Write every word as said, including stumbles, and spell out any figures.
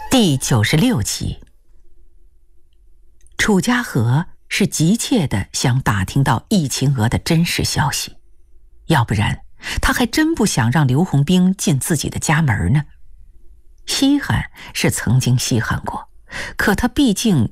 第九十六集。楚家和是急切地想打听到易秦娥的真实消息，要不然他还真不想让刘洪兵进自己的家门呢。稀罕是曾经稀罕过，可他毕竟